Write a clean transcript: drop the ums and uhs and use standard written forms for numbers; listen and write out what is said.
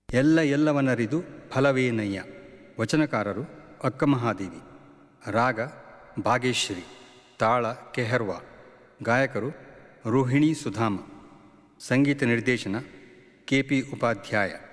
ಎಲ್ಲವನ್ನರಿದು ಫಲವೇನಯ್ಯ. ವಚನಕಾರರು ಅಕ್ಕಮಹಾದೇವಿ. ರಾಗ ಭಾಗೇಶ್ವರಿ. ತಾಳ ಕೆಹರ್ವಾ. ಗಾಯಕರು ರೋಹಿಣಿ ಸುಧಾಮ. ಸಂಗೀತ ನಿರ್ದೇಶನ KP ಉಪಾಧ್ಯಾಯ.